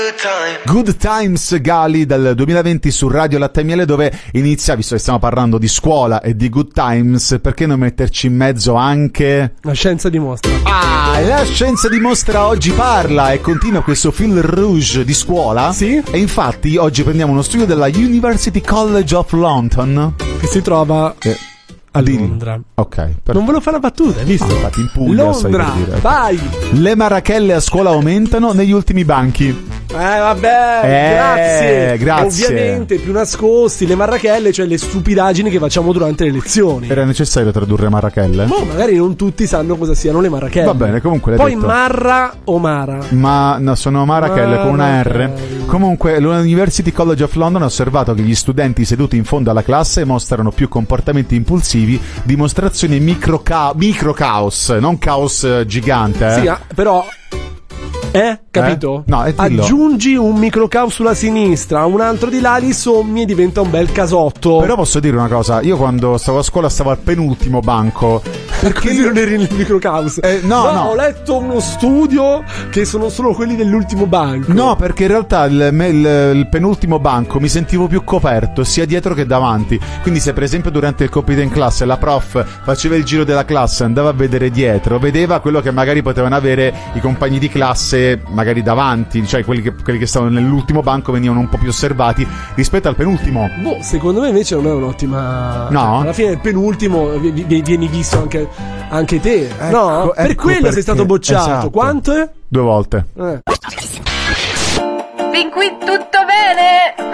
Good Times Gali dal 2020 su Radio Latte e Miele, dove inizia, visto che stiamo parlando di scuola e di Good Times, perché non metterci in mezzo anche la scienza dimostra. La scienza dimostra oggi parla e continua questo fil rouge di scuola. Sì. E infatti oggi prendiamo uno studio della University College of London, che si trova a Londra. Ok, perfetto. Non volevo fare la battuta, hai visto? Infatti in Puglia, Londra, vai! Le marachelle a scuola aumentano negli ultimi banchi. Vabbè, grazie. Ovviamente più nascosti, le marachelle, cioè le stupidaggini che facciamo durante le lezioni. Era necessario tradurre marachelle? Boh, magari non tutti sanno cosa siano le marachelle. Va bene, comunque poi detto. Marra o Mara? No, sono marachelle con una R. Comunque l'University College of London ha osservato che gli studenti seduti in fondo alla classe mostrano più comportamenti impulsivi, dimostrazione micro caos, non caos gigante. Sì, però capito? No, dillo. Aggiungi un microcaos sulla sinistra, un altro di là, li sommi e diventa un bel casotto. Però posso dire una cosa, io quando stavo a scuola stavo al penultimo banco. Perché così non eri nel microcaos? No. Ho letto uno studio che sono solo quelli dell'ultimo banco. No, perché in realtà il penultimo banco mi sentivo più coperto sia dietro che davanti. Quindi se per esempio durante il compito in classe la prof faceva il giro della classe, andava a vedere dietro, vedeva quello che magari potevano avere i compagni di classe magari davanti, cioè quelli che stavano nell'ultimo banco venivano un po' più osservati rispetto al penultimo. Boh, secondo me invece non è un'ottima. No? Alla fine del penultimo vieni visto anche te. No? Per quello perché, sei stato bocciato. esatto. Quanto? 2 volte. Fin qui tutto bene?